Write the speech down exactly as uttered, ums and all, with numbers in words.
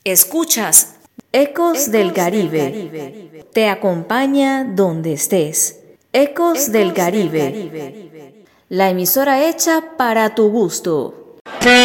Escuchas Ecos del Caribe. Te acompaña donde estés. Ecos del Caribe. La emisora hecha para tu gusto.